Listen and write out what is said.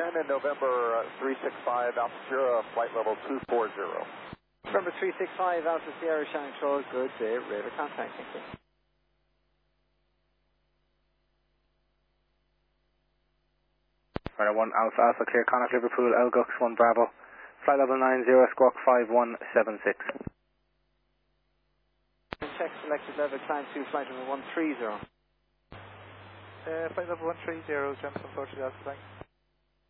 Shannon, November 365, Alpha Sierra, flight level 240. November 365, Alpha Sierra, Shannon Control, good day, radar contact, thank you. Radar 1 Alpha Alpha, clear Connacht Liverpool, Elgux 1 Bravo, flight level 90, squawk 5176. Check selected level, climb to flight level 130. Flight level 130, Jensen 40 Alpha, thanks.